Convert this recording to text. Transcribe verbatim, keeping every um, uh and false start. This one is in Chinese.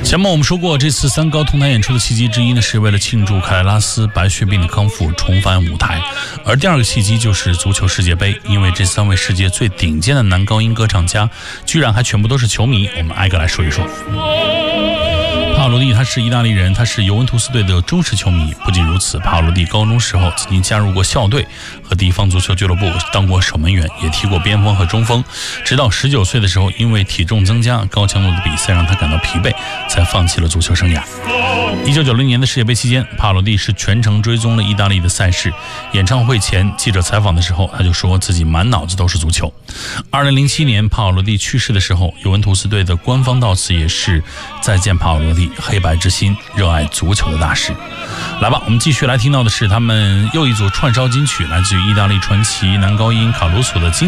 前面我们说过，这次三高同台演出的契机之一呢，是为了庆祝凯莱拉斯白血病的康复，重返舞台。而第二个契机就是足球世界杯，因为这三位世界最顶尖的男高音歌唱家，居然还全部都是球迷。我们挨个来说一说。帕瓦罗蒂他是意大利人，他是尤文图斯队的忠实球迷。不仅如此，帕瓦罗蒂高中时候曾经加入过校队和地方足球俱乐部，当过守门员，也踢过边锋和中锋。直到十九岁的时候，因为体重增加，高强度的比赛让他感到疲惫，才放弃了足球生涯。一九九零年的世界杯期间，帕瓦罗蒂是全程追踪了意大利的赛事。演唱会前记者采访的时候，他就说自己满脑子都是足球。二零零七年帕瓦罗蒂去世的时候，尤文图斯队的官方悼词也是再见帕瓦罗蒂，黑白之心，热爱足球的大师。来吧，我们继续来听到的是他们又一组串烧金曲，来自于意大利传奇男高音卡鲁索的经